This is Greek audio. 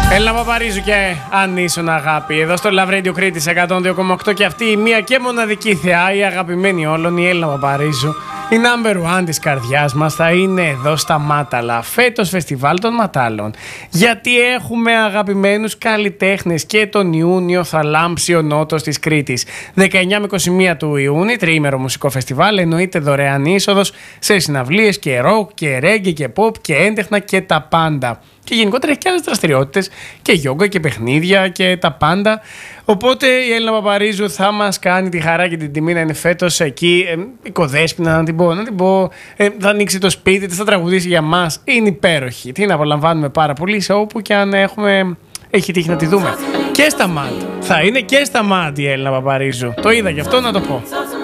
Έλληνα Παπαρίζου και Ανίσον αγάπη. Εδώ στο Love Radio Κρήτης 102,8 και αυτή η μία και μοναδική θεά, η αγαπημένη όλων, η Έλληνα Παπαρίζου, η number one της καρδιάς μας, θα είναι εδώ στα Μάταλα, φέτος φεστιβάλ των Ματάλων. Γιατί έχουμε αγαπημένους καλλιτέχνες και τον Ιούνιο θα λάμψει ο νότος της Κρήτης. 19 με 21 του Ιούνιου, τριήμερο μουσικό φεστιβάλ, εννοείται δωρεάν είσοδος σε συναυλίες και ροκ και ρέγγι και pop και έντεχνα και τα πάντα. Και γενικότερα έχει και άλλες δραστηριότητες και γιόγκα και παιχνίδια και τα πάντα. Οπότε η Έλληνα Παπαρίζου θα μας κάνει τη χαρά και την τιμή να είναι φέτος εκεί. Οικοδέσποινα, να την πω. Θα ανοίξει το σπίτι της, θα τραγουδήσει για μας. Είναι υπέροχη. Τι να απολαμβάνουμε πάρα πολύ σε όπου και αν έχει τύχει να τη δούμε. Και στα ΜΑΤ. Θα είναι και στα ΜΑΤ η Έλληνα Παπαρίζου. Το είδα γι' αυτό να το πω.